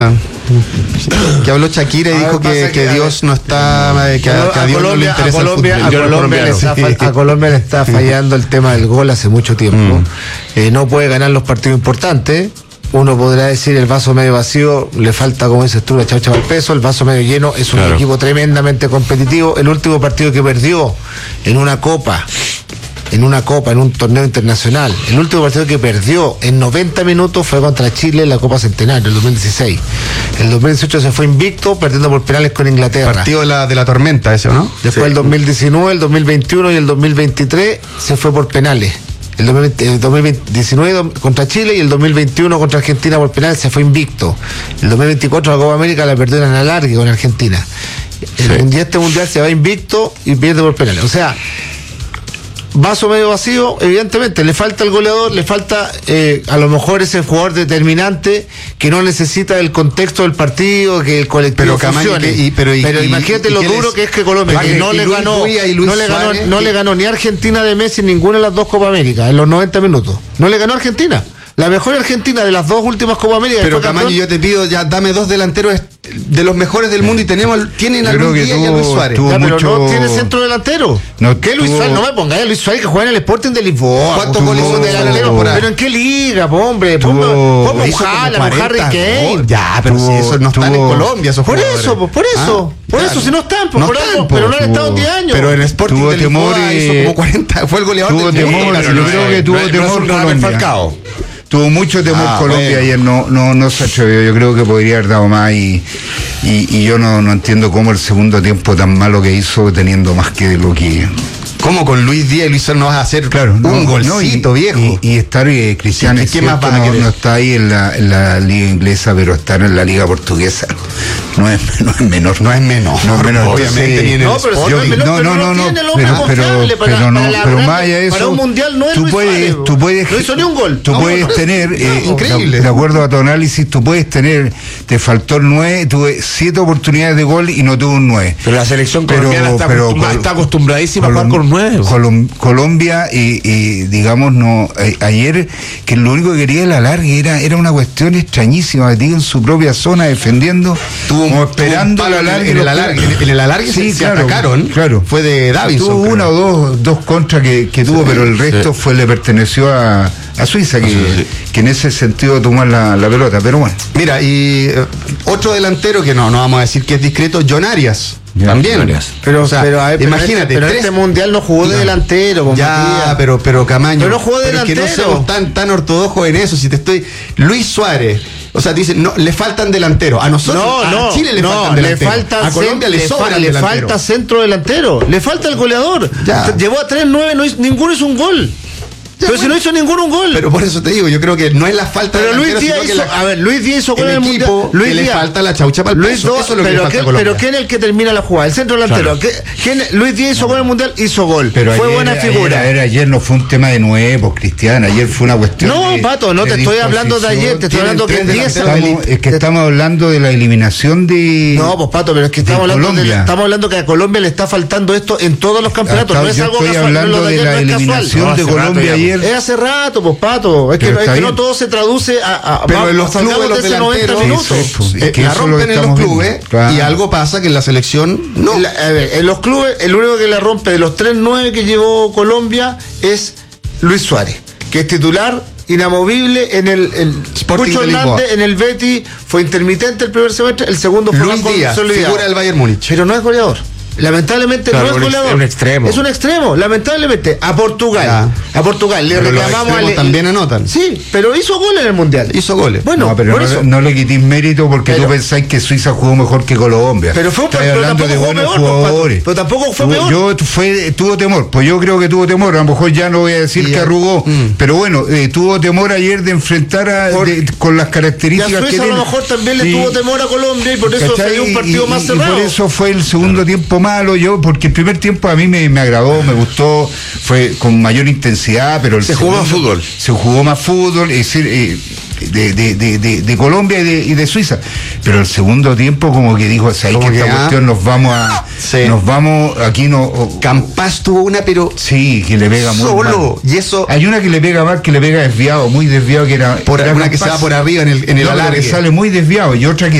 Que habló Shakira y dijo que Dios no está, que a Dios no le interesa el fútbol. A Colombia le está fallando el tema del gol hace mucho tiempo. No puede ganar los partidos importantes. Uno podrá decir el vaso medio vacío, le falta, como dices tú, la chaucha al peso. El vaso medio lleno es un equipo tremendamente competitivo. El último partido que perdió en una copa, en un torneo internacional, el último partido que perdió en 90 minutos fue contra Chile en la Copa Centenario, el 2016. El 2018 se fue invicto, perdiendo por penales con Inglaterra. Partido de la tormenta ese, ¿no? Después el 2019, el 2021 y el 2023 se fue por penales. El 2019 contra Chile y el 2021 contra Argentina por penales se fue invicto. El 2024 la Copa América la perdió en alargue con Argentina. Este mundial se va invicto y pierde por penales. O sea, vaso medio vacío, evidentemente, le falta el goleador, le falta a lo mejor ese jugador determinante que no necesita el contexto del partido, que el colectivo funcione. Pero imagínate lo duro que es que Colombia, que no le ganó ni a Argentina de Messi en ninguna de las dos Copas América en los 90 minutos. No le ganó a Argentina. La mejor Argentina de las dos últimas Copas América. Pero Camaño, yo te pido, ya dame dos delanteros de los mejores del mundo y tienen a Luis Díaz y a Luis Suárez. Pero no tiene centro delantero. ¿Qué Luis Suárez? No me pongáis a Luis Suárez que juega en el Sporting de Lisboa. ¿Cuántos goles son delantero por ahí? ¿Pero en qué liga, hombre? ¿Cómo Harry Kane? Ya, pero si esos no están en Colombia, esos jugadores. Por eso, si no están, pero no han estado en 10 años. Pero en el Sporting de Lisboa hizo como 40, fue el goleador. Tuvo temor, yo creo que tuvo temor Colombia. Tuvo mucho temor Colombia ayer, no se atrevió. Yo creo que podría haber dado más y yo no entiendo cómo el segundo tiempo tan malo que hizo teniendo más que lo que... ¿Cómo con Luis Díaz y Luis Suárez no vas a hacer un golcito, viejo? Y estar Cristiano, ¿qué más vas a querer? No está ahí en la liga inglesa, pero estar en la liga portuguesa no es menor. No es menor. Obviamente ni en el pero más allá de eso, para un mundial no es tú puedes, no hizo ni un gol. Tú puedes tener, increíble. De acuerdo a tu análisis, tú puedes tener, te faltó el 9, tuve 7 oportunidades de gol y no tuvo un 9. Pero la selección colombiana está acostumbradísima a jugar con 9. Colombia digamos ayer que lo único que quería el alargue era una cuestión extrañísima, metido en su propia zona defendiendo, como esperando el alargue. En el alargue se atacaron. Claro. Fue de Davinson. Tuvo una o dos contras que tuvo, pero el resto le perteneció a Suiza, que en ese sentido tomó la pelota, pero bueno. Mira, y otro delantero que no vamos a decir que es discreto, John Arias. También. Pero imagínate, pero este mundial no jugó de delantero. Pero Camaño. Pero no jugó de delantero. Que no seamos tan ortodoxos en eso. Luis Suárez. O sea, dicen, no, le faltan delanteros. A nosotros, a Chile le faltan delanteros. A Colombia le falta centro delantero. Le falta el goleador. Llevó a 3-9, ninguno hizo un gol. Pero si no hizo ninguno un gol. Pero por eso te digo, yo creo que no es la falta de Luis Díaz hizo gol en el mundial. Luis Díaz le falta la chaucha para el peso. Eso es lo que le falta a Colombia. Pero ¿quién es el que termina la jugada? El centro delantero. Luis Díaz hizo gol en el mundial, hizo gol. Pero fue buena figura. Ayer no fue un tema de nuevo, Cristian. Ayer fue una cuestión. No, Pato, no te estoy hablando de ayer, te estoy hablando que es que estamos hablando de la eliminación de. No, pues Pato, pero es que estamos hablando que a Colombia le está faltando esto en todos los campeonatos. No es algo casual. Estoy hablando de la eliminación de Colombia ayer. Es hace rato. Pues Pato, es que no todo se traduce pero en los clubes los delanteros la rompen en los clubes y algo pasa que en la selección no. En los clubes el único que la rompe de los 3-9 que llevó Colombia es Luis Suárez, que es titular inamovible en el Pucho Hernández, en el Betis fue intermitente el primer semestre, el segundo fue Luis Díaz, figura del Bayern Múnich, pero no es goleador. Lamentablemente no es goleador. Es un extremo, lamentablemente. A Portugal le reclamamos también anotan. Sí, pero hizo goles en el mundial. Hizo goles. Bueno, no, pero no le quitís mérito porque tú pensáis que Suiza jugó mejor que Colombia. Pero hablando de buenos jugadores. Pero tampoco fue peor. Tuvo temor. Pues yo creo que tuvo temor. A lo mejor ya no voy a decir que arrugó. Pero bueno, tuvo temor ayer de enfrentar con las características que tiene. A lo mejor también le tuvo temor a Colombia y por eso se dio un partido más cerrado. Y por eso fue el segundo tiempo malo, porque el primer tiempo a mí me agradó, me gustó, fue con mayor intensidad, pero se jugó más fútbol. Se jugó más fútbol, es decir, de Colombia y de Suiza. Pero el segundo tiempo como que dijo, ¿sabes que esta cuestión nos vamos, aquí no... Campas tuvo una, pero... Sí, que le pega muy solo, mal. Y eso... Hay una que le pega mal, que le pega desviado, muy desviado, que era... Una que se va por arriba en el alargue. Que sale muy desviado, y otra que